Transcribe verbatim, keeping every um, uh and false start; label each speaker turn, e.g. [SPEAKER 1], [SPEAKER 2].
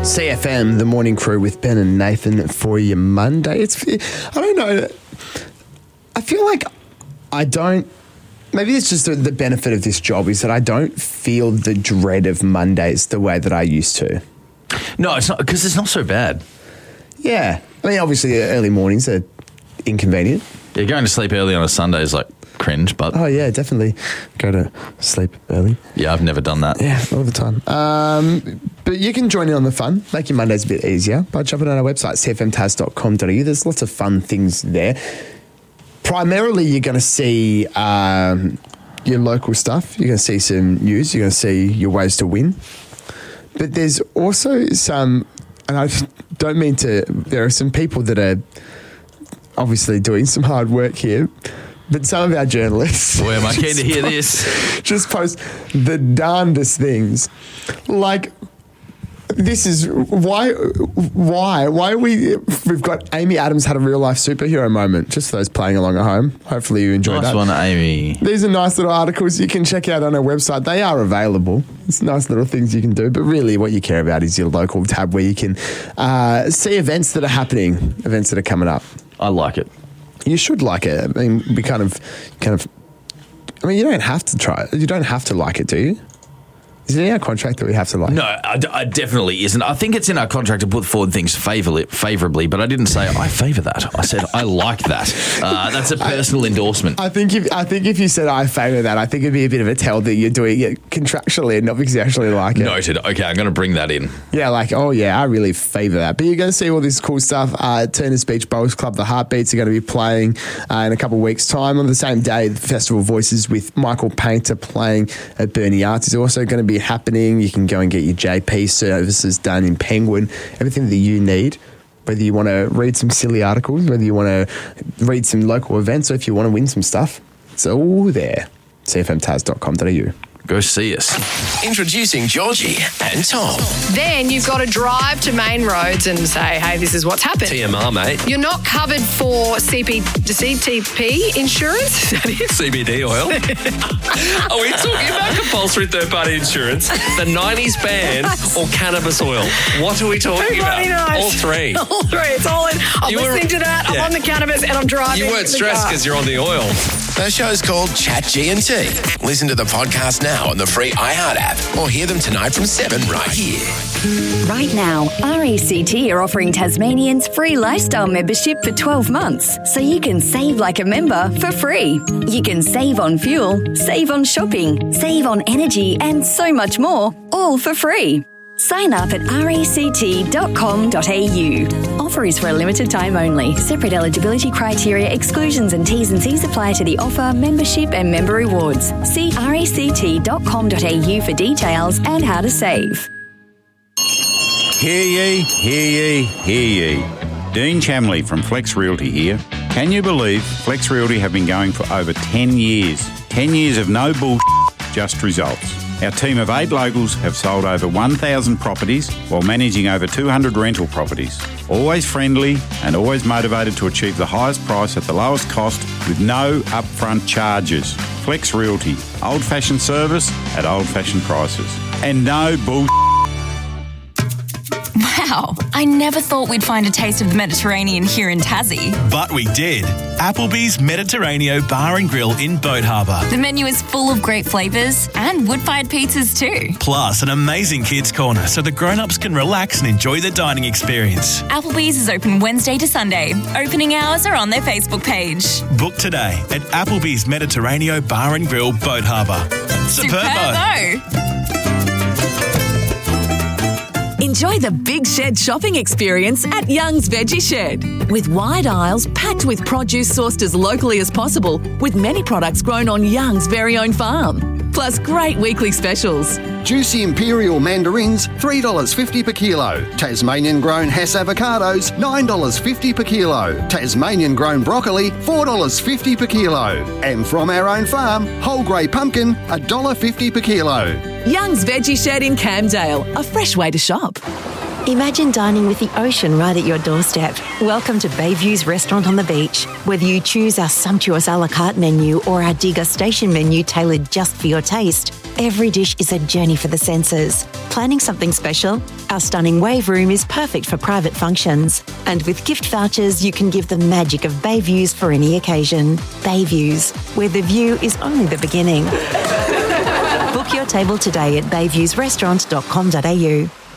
[SPEAKER 1] C F M, the morning crew with Ben and Nathan for your Monday. It's, I don't know. I feel like I don't, maybe it's just the, the benefit of this job is that I don't feel the dread of Mondays the way that I used to.
[SPEAKER 2] No, it's not, because it's not so bad.
[SPEAKER 1] Yeah. I mean, obviously, early mornings are inconvenient.
[SPEAKER 2] Yeah, going to sleep early on a Sunday is like cringe, but...
[SPEAKER 1] Oh, yeah, definitely go to sleep early.
[SPEAKER 2] Yeah, I've never done that.
[SPEAKER 1] Yeah, all the time. Um, but you can join in on the fun, make your Mondays a bit easier by jumping on our website, c f m tas dot com dot a u. There's lots of fun things there. Primarily, you're going to see um, your local stuff. You're going to see some news. You're going to see your ways to win. But there's also some, and I don't mean to, there are some people that are obviously doing some hard work here, but some of our journalists...
[SPEAKER 2] Boy, am I keen to hear this.
[SPEAKER 1] Just post the darndest things. Like... This is why, why, why we, we've got Amy Adams had a real life superhero moment, just for those playing along at home. Hopefully you enjoyed
[SPEAKER 2] nice
[SPEAKER 1] that.
[SPEAKER 2] Nice one, Amy.
[SPEAKER 1] These are nice little articles you can check out on our website. They are available. It's nice little things you can do, but really what you care about is your local tab where you can uh, see events that are happening, events that are coming up.
[SPEAKER 2] I like it.
[SPEAKER 1] You should like it. I mean, we kind of, kind of, I mean, you don't have to try it. You don't have to like it, do you? Is it in our contract that we have to like?
[SPEAKER 2] No, I, I definitely isn't. I think it's in our contract to put forward things favourably, favourably, but I didn't say I favour that. I said I like that. Uh, that's a personal I, endorsement.
[SPEAKER 1] I think if I think if you said I favour that, I think it'd be a bit of a tell that you're doing it contractually and not because you actually like it.
[SPEAKER 2] Noted. Okay, I'm going to bring that in.
[SPEAKER 1] Yeah, like, oh yeah, I really favour that. But you're going to see all this cool stuff. Uh, Turners Beach Bowls Club, the Heartbeats, are going to be playing uh, in a couple of weeks' time. On the same day, the Festival Voices with Michael Painter playing at Burnie Arts is also going to be happening. You can go and get your J P services done in Penguin, everything that you need, whether you want to read some silly articles, whether you want to read some local events, or if you want to win some stuff. It's all there. c f m tas dot com dot a u.
[SPEAKER 2] Go see us.
[SPEAKER 3] Introducing Georgie and Tom.
[SPEAKER 4] Then you've got to drive to main roads and say, hey, this is what's happened.
[SPEAKER 3] T M R, mate.
[SPEAKER 4] You're not covered for C P, C T P insurance? Is that it?
[SPEAKER 3] C B D oil. Are we talking about compulsory third-party insurance, the nineties ban, or cannabis oil? What are we talking about?
[SPEAKER 4] Knows.
[SPEAKER 3] All three.
[SPEAKER 4] All three. It's all in. I'm
[SPEAKER 3] you
[SPEAKER 4] listening
[SPEAKER 3] were,
[SPEAKER 4] to that.
[SPEAKER 3] yeah.
[SPEAKER 4] I'm on the cannabis and I'm driving.
[SPEAKER 3] You weren't stressed because you're on the oil. The show's called Chat G and T. Listen to the podcast now on the free iHeart app or hear them tonight from seven right here.
[SPEAKER 5] Right now, R A C T are offering Tasmanians free lifestyle membership for twelve months, so you can save like a member for free. You can save on fuel, save on shopping, save on energy, and so much more, all for free. Sign up at r a c t dot com dot a u. Offer is for a limited time only. Separate eligibility criteria, exclusions and T's and C's apply to the offer, membership and member rewards. See r a c t dot com dot a u for details and how to save.
[SPEAKER 6] Hear ye, hear ye, hear ye. Dean Chamley from Flex Realty here. Can you believe Flex Realty have been going for over ten years? ten years of no bullshit, just results. Our team of eight locals have sold over one thousand properties while managing over two hundred rental properties. Always friendly and always motivated to achieve the highest price at the lowest cost with no upfront charges. Flex Realty, old-fashioned service at old-fashioned prices. And no bullshit.
[SPEAKER 7] Wow, I never thought we'd find a taste of the Mediterranean here in Tassie.
[SPEAKER 8] But we did. Applebee's Mediterraneo Bar and Grill in Boat Harbour.
[SPEAKER 7] The menu is full of great flavours and wood-fired pizzas too.
[SPEAKER 8] Plus an amazing kids' corner so the grown-ups can relax and enjoy the dining experience.
[SPEAKER 7] Applebee's is open Wednesday to Sunday. Opening hours are on their Facebook page.
[SPEAKER 8] Book today at Applebee's Mediterranean Bar and Grill, Boat Harbour.
[SPEAKER 7] Superbo!
[SPEAKER 9] Enjoy the Big Shed shopping experience at Young's Veggie Shed. With wide aisles packed with produce sourced as locally as possible, with many products grown on Young's very own farm. Plus great weekly specials.
[SPEAKER 10] Juicy Imperial mandarins, three dollars fifty per kilo. Tasmanian-grown Hess avocados, nine dollars fifty per kilo. Tasmanian-grown broccoli, four dollars fifty per kilo. And from our own farm, whole grey pumpkin, one dollar fifty per kilo.
[SPEAKER 9] Young's Veggie Shed in Camdale, a fresh way to shop.
[SPEAKER 11] Imagine dining with the ocean right at your doorstep. Welcome to Bayview's Restaurant on the Beach. Whether you choose our sumptuous a la carte menu or our degustation menu tailored just for your taste, every dish is a journey for the senses. Planning something special? Our stunning Wave Room is perfect for private functions. And with gift vouchers, you can give the magic of Bay Views for any occasion. Bay Views, where the view is only the beginning. Book your table today at bay views restaurant dot com dot a u.